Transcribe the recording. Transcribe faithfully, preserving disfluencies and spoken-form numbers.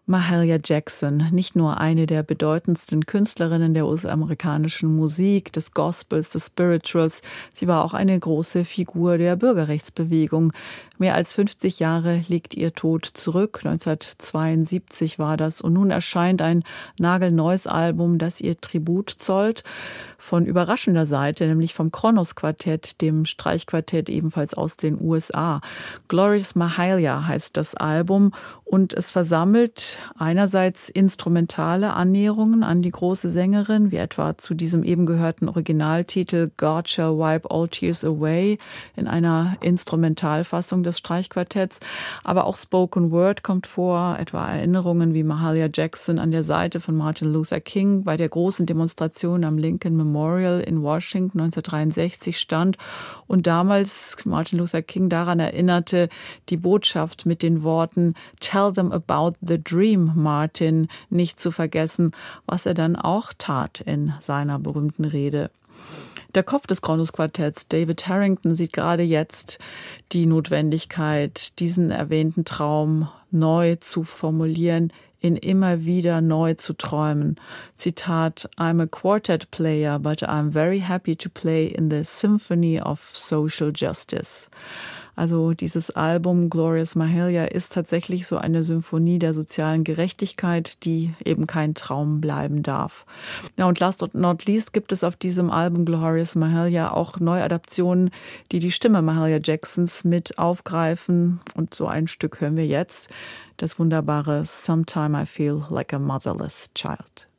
Mahalia Jackson, nicht nur eine der bedeutendsten Künstlerinnen der U S-amerikanischen Musik, des Gospels, des Spirituals, sie war auch eine große Figur der Bürgerrechtsbewegung. Mehr als fünfzig Jahre liegt ihr Tod zurück, neunzehnhundertzweiundsiebzig war das, und nun erscheint ein nagelneues Album, das ihr Tribut zollt, von überraschender Seite, nämlich vom Kronos Quartett, dem Streichquartett ebenfalls aus den U S A. Glorious Mahalia heißt das Album und es versammelt einerseits instrumentale Annäherungen an die große Sängerin, wie etwa zu diesem eben gehörten Originaltitel God Shall Wipe All Tears Away in einer Instrumentalfassung des Streichquartetts, aber auch Spoken Word kommt vor, etwa Erinnerungen wie Mahalia Jackson an der Seite von Martin Luther King bei der großen Demonstration am Lincoln Memorial in Washington neunzehnhundertdreiundsechzig stand und damals Martin Luther King daran erinnerte, die Botschaft mit den Worten "Tell them about the dream, Martin" nicht zu vergessen, was er dann auch tat in seiner berühmten Rede. Der Kopf des Kronos-Quartetts, David Harrington, sieht gerade jetzt die Notwendigkeit, diesen erwähnten Traum neu zu formulieren, ihn immer wieder neu zu träumen. Zitat: "I'm a quartet player, but I'm very happy to play in the symphony of social justice." Also dieses Album Glorious Mahalia ist tatsächlich so eine Symphonie der sozialen Gerechtigkeit, die eben kein Traum bleiben darf. Ja, und last but not least gibt es auf diesem Album Glorious Mahalia auch Neuadaptionen, die die Stimme Mahalia Jacksons mit aufgreifen. Und so ein Stück hören wir jetzt, das wunderbare Sometime I Feel Like a Motherless Child.